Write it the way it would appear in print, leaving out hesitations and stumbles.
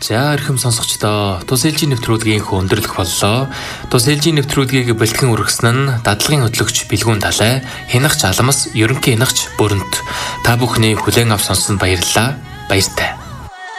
За эрхэм сонсогчдоо тус ээлжийн нэвтрүүлгийн өндөрлөх боллоо. Тус ээлжийн нэвтрүүлгийг бэлтгэн үргэсэн нь дадлагын хөтлөгч Билгүүн Далай, Хянагч Аламс, ерөнхий хянагч Бүрэнт. Та бүхний хүлээн авч сонссонд баярлалаа. Баяртай.